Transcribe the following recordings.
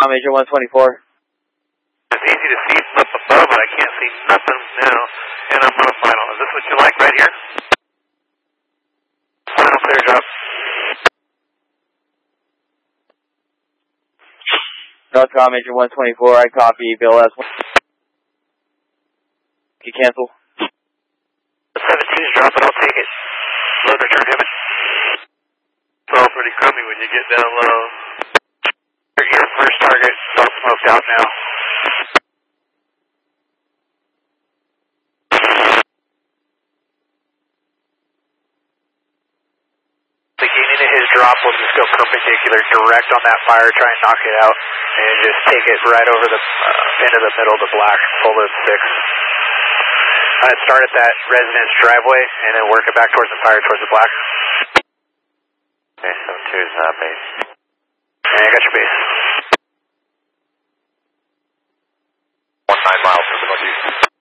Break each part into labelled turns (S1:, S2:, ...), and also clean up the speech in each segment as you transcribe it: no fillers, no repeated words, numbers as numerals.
S1: Tom, Major 124.
S2: It's easy to see from up above, but I can't see nothing now. And I'm on a final. Is this what you like right here? Final clear drop.
S1: North Tom, Major 124. I copy. Bill S. Can you cancel?
S2: The 17's dropping. I'll take it. Load return Hammond. It's all pretty crummy when you get down low. Your first target. It's all smoked out now. Beginning of his drop will just go perpendicular direct on that fire, try and knock it out, and just take it right over the into the middle of the black, full of 6. I'd start at that residence driveway and then work it back towards the fire, towards the black. Okay, so 2's base. And I got your base. 19 miles to the northeast.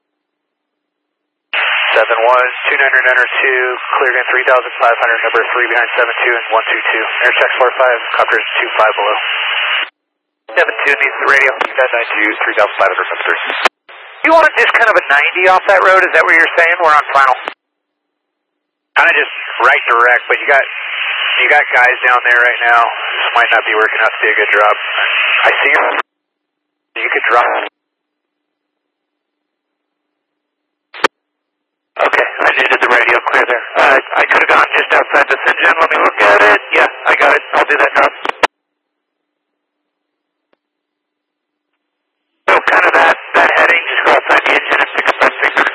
S2: 7-1, 29 enter 2, cleared in 3,500, number 3 behind 7-2 and 122. Air check 4-5, copter is 2-5 below. 7-2 needs the radio, you got 92, 3,500, number 3. You want just kind of a 90 off that road, is that what you're saying? We're on final. Kind of just right direct, but you got guys down there right now. This might not be working out to be a good drop. I see you. You could drop. Okay, I needed the radio clear there. I could have gone just outside the engine. Let me look at it. Yeah, I got it. I'll do that drop. So kind of that heading, just go outside the engine and pick up that signal.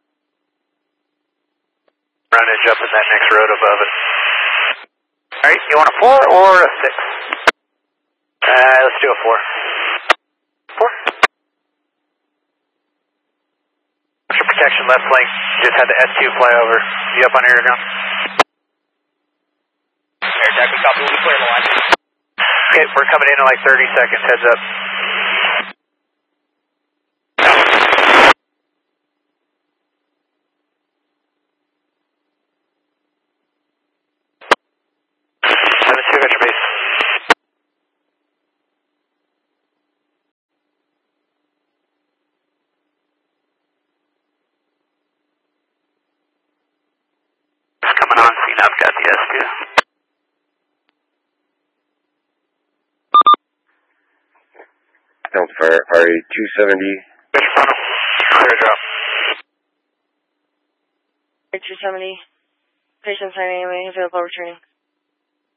S2: Runnage up in that next road above it. Alright, you want a 4 or a 6? Let's do a 4. 4? Protection left flank, just had the S2 fly over. You up on air ground? Air taxi, copy, we'll be clear the line. Okay, we're coming in like 30 seconds, heads up. 7-2, got your base. Coming on, CNAV got the S2.
S3: Delta Fire, RA-270.
S2: Good funnel. Clear drop.
S4: 270. Patient signing, available returning.